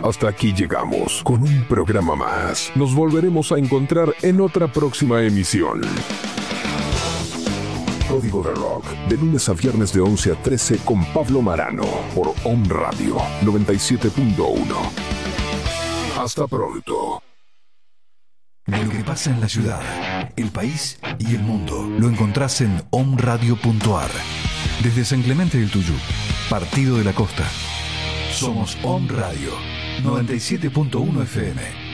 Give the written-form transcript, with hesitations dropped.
Hasta aquí llegamos con un programa más. Nos volveremos a encontrar en otra próxima emisión. Código de Rock, de lunes a viernes de 11 a 13 con Pablo Marano por Om Radio 97.1. Hasta pronto. Lo que pasa en la ciudad, el país y el mundo lo encontrás en omradio.ar. Desde San Clemente del Tuyú, Partido de la Costa. Somos Om Radio 97.1 FM.